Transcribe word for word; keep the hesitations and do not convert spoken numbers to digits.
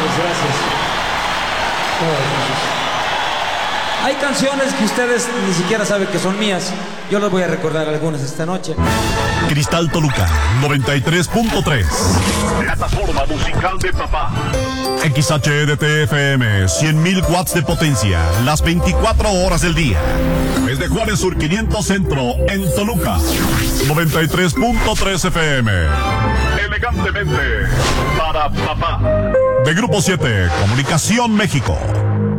ustedes, gracias. Hay canciones que ustedes ni siquiera saben que son mías. Yo les voy a recordar algunas esta noche. Cristal Toluca noventa y tres punto tres. Plataforma musical de papá. X H E D T F M, cien mil watts de potencia, las veinticuatro horas del día. Desde Juárez Sur quinientos Centro, en Toluca, noventa y tres punto tres F M. Elegantemente para papá. De Grupo siete, Comunicación México.